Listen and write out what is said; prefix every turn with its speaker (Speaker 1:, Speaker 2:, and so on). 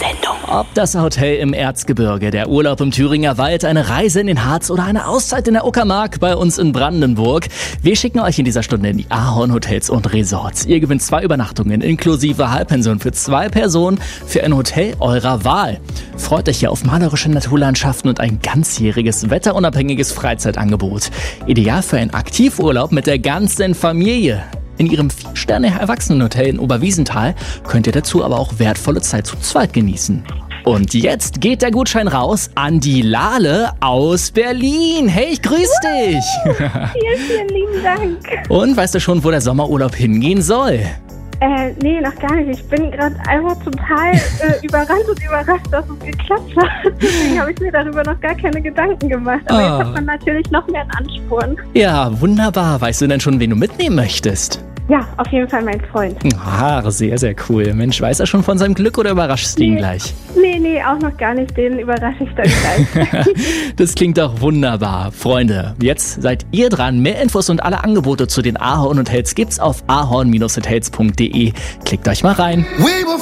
Speaker 1: Sendung.
Speaker 2: Ob das Hotel im Erzgebirge, der Urlaub im Thüringer Wald, eine Reise in den Harz oder eine Auszeit in der Uckermark bei uns in Brandenburg. Wir schicken euch in dieser Stunde in die Ahorn Hotels und Resorts. Ihr gewinnt 2 Übernachtungen inklusive Halbpension für 2 Personen für ein Hotel eurer Wahl. Freut euch hier auf malerische Naturlandschaften und ein ganzjähriges wetterunabhängiges Freizeitangebot. Ideal für einen Aktivurlaub mit der ganzen Familie. In ihrem 4-Sterne-Erwachsenenhotel in Oberwiesenthal könnt ihr dazu aber auch wertvolle Zeit zu zweit genießen. Und jetzt geht der Gutschein raus an die Lale aus Berlin. Hey, ich grüß dich.
Speaker 3: Vielen lieben Dank.
Speaker 2: Und weißt du schon, wo der Sommerurlaub hingehen soll?
Speaker 3: Nee, noch gar nicht. Ich bin gerade einfach total überrannt und überrascht, dass es geklappt hat. Deswegen habe ich mir darüber noch gar keine Gedanken gemacht. Aber jetzt hat man natürlich noch mehr einen Ansporn.
Speaker 2: Ja, wunderbar. Weißt du denn schon, wen du mitnehmen möchtest?
Speaker 3: Ja, auf jeden Fall mein Freund.
Speaker 2: Ah, sehr, sehr cool. Mensch, weiß er schon von seinem Glück oder überraschst du ihn gleich?
Speaker 3: Nee, auch noch gar nicht. Den überrasche ich dann gleich.
Speaker 2: Das klingt doch wunderbar. Freunde, jetzt seid ihr dran. Mehr Infos und alle Angebote zu den Ahorn Hotels gibt's auf ahorn-hotels.de. Klickt euch mal rein.